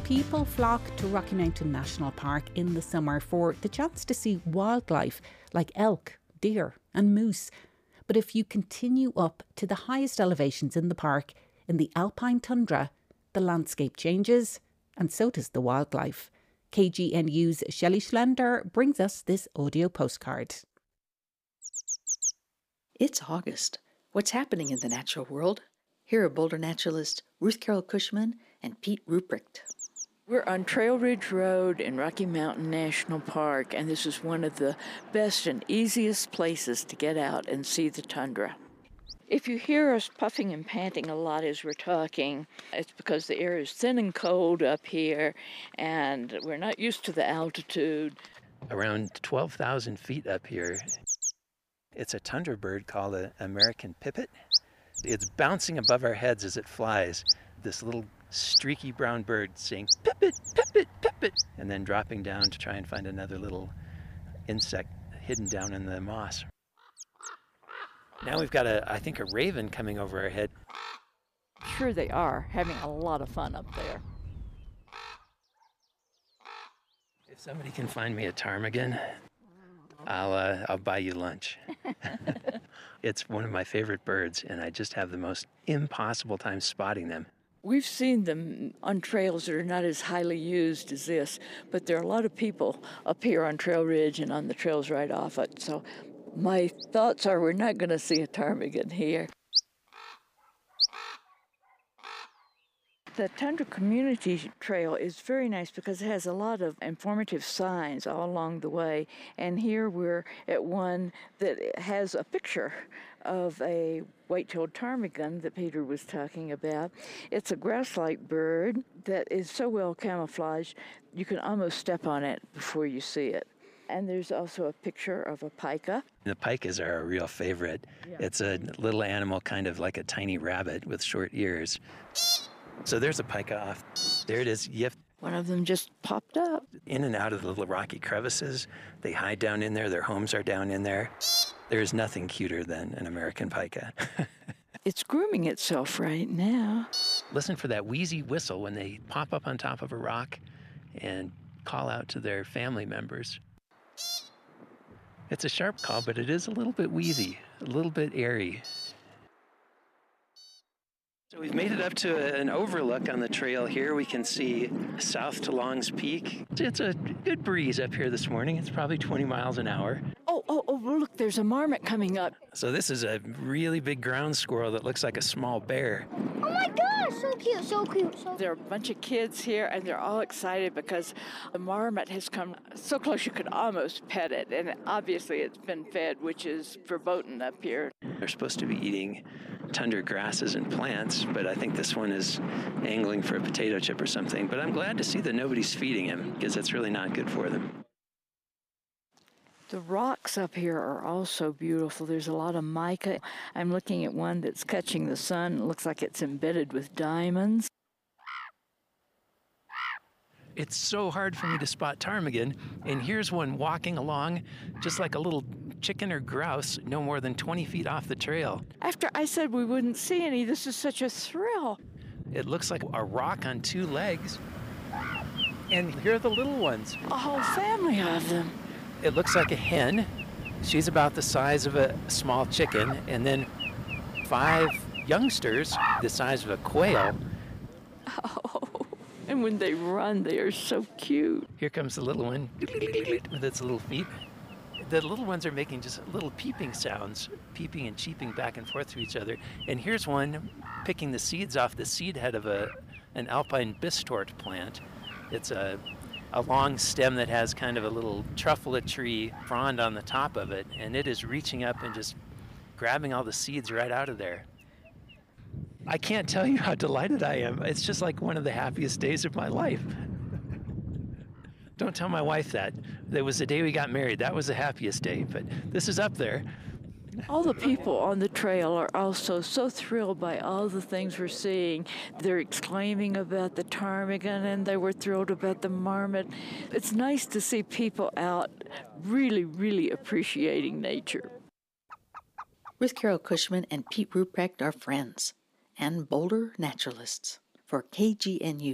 People flock to Rocky Mountain National Park in the summer for the chance to see wildlife like elk, deer and moose. But if you continue up to the highest elevations in the park, in the alpine tundra, the landscape changes and so does the wildlife. KGNU's Shelley Schlender brings us this audio postcard. It's August. What's happening in the natural world? Here are Boulder naturalists Ruth Carol Cushman and Pete Ruprecht. We're on Trail Ridge Road in Rocky Mountain National Park, and this is one of the best and easiest places to get out and see the tundra. If you hear us puffing and panting a lot as we're talking, it's because the air is thin and cold up here, and we're not used to the altitude. Around 12,000 feet up here, it's a tundra bird called an American pipit. It's bouncing above our heads as it flies, this little streaky brown bird saying, "Pipit, pipit, pipit," and then dropping down to try and find another little insect hidden down in the moss. Now we've got I think a raven coming over our head. Sure they are, having a lot of fun up there. If somebody can find me a ptarmigan, I'll buy you lunch. It's one of my favorite birds, and I just have the most impossible time spotting them. We've seen them on trails that are not as highly used as this, but there are a lot of people up here on Trail Ridge and on the trails right off it. So my thoughts are we're not going to see a ptarmigan here. The Tundra Community Trail is very nice because it has a lot of informative signs all along the way. And here we're at one that has a picture of a white-tailed ptarmigan that Peter was talking about. It's a grouse-like bird that is so well camouflaged you can almost step on it before you see it. And there's also a picture of a pika. The pikas are a real favorite. Yeah. It's a little animal kind of like a tiny rabbit with short ears. So there's a pika off. There it is. Yep. One of them just popped up. In and out of the little rocky crevices. They hide down in there. Their homes are down in there. There's nothing cuter than an American pika. It's grooming itself right now. Listen for that wheezy whistle when they pop up on top of a rock and call out to their family members. It's a sharp call, but it is a little bit wheezy, a little bit airy. So we've made it up to an overlook on the trail here. We can see south to Longs Peak. It's a good breeze up here this morning. It's probably 20 miles an hour. Oh, look, there's a marmot coming up. So this is a really big ground squirrel that looks like a small bear. Oh my gosh, so cute, so cute. There are a bunch of kids here, and they're all excited because the marmot has come so close you could almost pet it. And obviously it's been fed, which is verboten up here. They're supposed to be eating tundra grasses and plants, but I think this one is angling for a potato chip or something. But I'm glad to see that nobody's feeding him, because that's really not good for them. The rocks up here are also beautiful. There's a lot of mica. I'm looking at one that's catching the sun. It looks like it's embedded with diamonds. It's so hard for me to spot ptarmigan, and here's one walking along just like a little chicken or grouse, no more than 20 feet off the trail. After I said we wouldn't see any, this is such a thrill. It looks like a rock on two legs, and here are the little ones. A whole family of them. It looks like a hen. She's about the size of a small chicken, and then 5 youngsters the size of a quail. Oh, and when they run, they are so cute. Here comes the little one with its little feet. The little ones are making just little peeping sounds, peeping and cheeping back and forth to each other. And here's one picking the seeds off the seed head of an alpine bistort plant. It's a long stem that has kind of a little truffula tree frond on the top of it, and it is reaching up and just grabbing all the seeds right out of there. I can't tell you how delighted I am. It's just like one of the happiest days of my life. Don't tell my wife that. That was the day we got married. That was the happiest day, but this is up there. All the people on the trail are also so thrilled by all the things we're seeing. They're exclaiming about the ptarmigan, and they were thrilled about the marmot. It's nice to see people out really, really appreciating nature. Ruth Carol Cushman and Pete Ruprecht are friends and Boulder naturalists. For KGNU,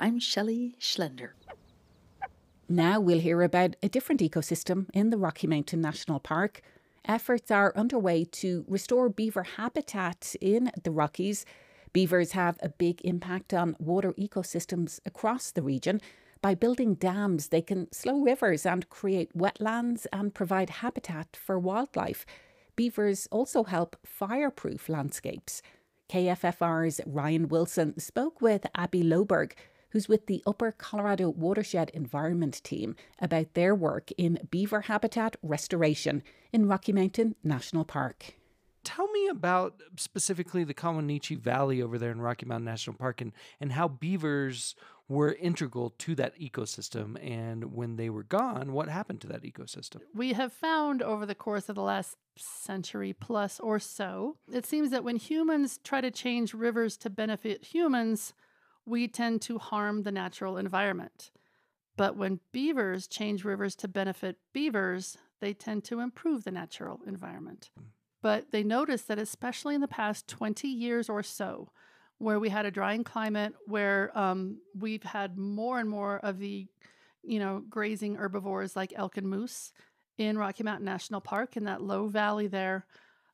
I'm Shelley Schlender. Now we'll hear about a different ecosystem in the Rocky Mountain National Park. Efforts are underway to restore beaver habitat in the Rockies. Beavers have a big impact on water ecosystems across the region. By building dams, they can slow rivers and create wetlands and provide habitat for wildlife. Beavers also help fireproof landscapes. KFFR's Ryan Wilson spoke with Abby Loberg, who's with the Upper Colorado Watershed Environment Team, about their work in beaver habitat restoration in Rocky Mountain National Park. Tell me about specifically the Kawanichi Valley over there in Rocky Mountain National Park and how beavers were integral to that ecosystem. And when they were gone, what happened to that ecosystem? We have found over the course of the last century plus or so, it seems that when humans try to change rivers to benefit humans, we tend to harm the natural environment. But when beavers change rivers to benefit beavers, they tend to improve the natural environment. But they noticed that especially in the past 20 years or so, where we had a drying climate, where we've had more and more of the, grazing herbivores like elk and moose in Rocky Mountain National Park, in that low valley there,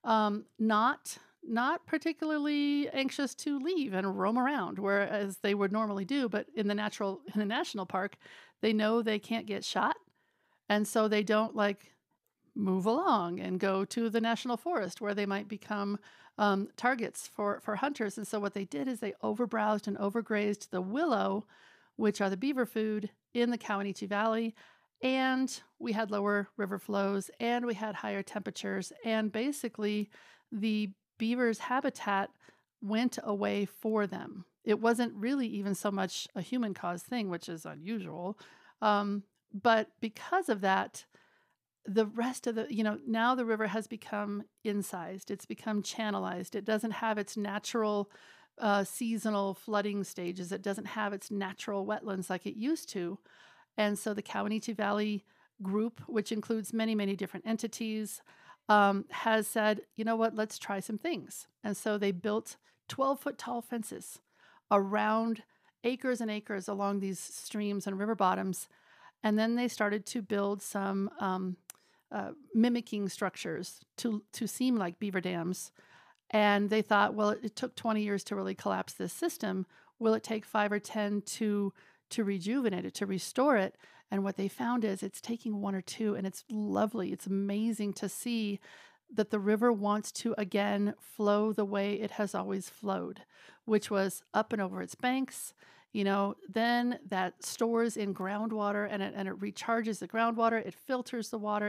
not particularly anxious to leave and roam around, whereas they would normally do. But in the national park, they know they can't get shot. And so they don't move along and go to the national forest where they might become targets for hunters. And so what they did is they overbrowsed and overgrazed the willow, which are the beaver food in the Kawanichi Valley. And we had lower river flows and we had higher temperatures. And basically the beaver's habitat went away for them. It wasn't really even so much a human-caused thing, which is unusual. But because of that, the rest of now the river has become incised. It's become channelized. It doesn't have its natural seasonal flooding stages. It doesn't have its natural wetlands like it used to. And so the Kawanichi Valley group, which includes many, many different entities, has said, you know what, let's try some things. And so they built 12-foot tall fences around acres and acres along these streams and river bottoms. And then they started to build some mimicking structures to seem like beaver dams. And they thought, well, it took 20 years to really collapse this system. Will it take 5 or 10 to rejuvenate it, to restore it? And what they found is it's taking 1 or 2, and it's lovely. It's amazing to see that the river wants to again flow the way it has always flowed, which was up and over its banks. Then that stores in groundwater and it recharges the groundwater. It filters the water.